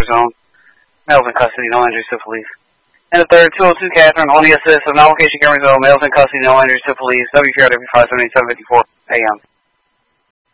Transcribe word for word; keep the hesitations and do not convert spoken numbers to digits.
zone. Males in custody, no injuries to police. And the third, two oh two Catherine, on the assist of non-location camera zone, males in custody, no injuries to police, W P R W five seventy-seven fifty-four A M.